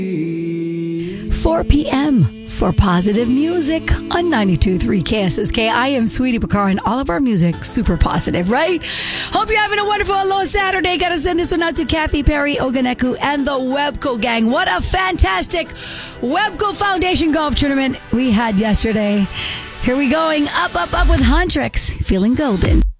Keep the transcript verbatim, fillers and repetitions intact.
four p.m. for positive music on ninety-two point three K S S K. I am Sweetie Bakar, and all of our music super positive, right? Hope you're having a wonderful Aloha Saturday. Gotta send this one out to Kathy Perry, Oganeku, and the Webco gang. What a fantastic Webco Foundation golf tournament we had yesterday. Here we going, up, up, up with Huntrix, feeling golden.